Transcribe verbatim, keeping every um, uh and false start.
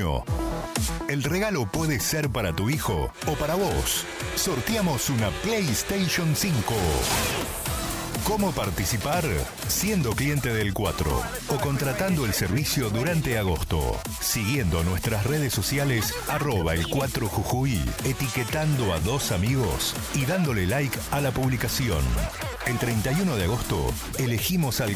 año. El regalo puede ser para tu hijo o para vos. Sorteamos una PlayStation cinco. ¿Cómo participar? Siendo cliente del cuatro o contratando el servicio durante agosto. Siguiendo nuestras redes sociales arroba el cuatro Jujuy, etiquetando a dos amigos y dándole like a la publicación. El treinta y uno de agosto elegimos al